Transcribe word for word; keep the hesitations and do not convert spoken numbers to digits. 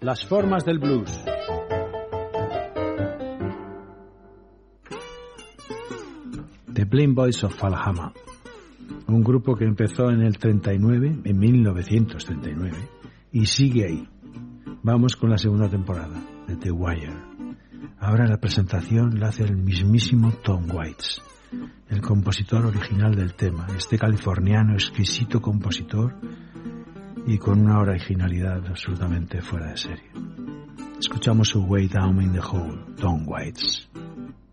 Las formas del blues. The Blind Boys of Alabama, un grupo que empezó en el treinta y nueve, en mil novecientos treinta y nueve, y sigue ahí. Vamos con la segunda temporada de The Wire. Ahora la presentación la hace el mismísimo Tom Waits, el compositor original del tema, este californiano exquisito compositor y con una originalidad absolutamente fuera de serie. Escuchamos su Way Down in the Hole, Tom Waits.